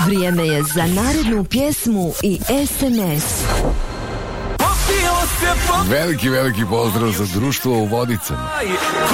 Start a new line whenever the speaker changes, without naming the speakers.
Vrijeme je za narednu pjesmu i SMS.
Veliki pozdrav za društvo u Vodicama.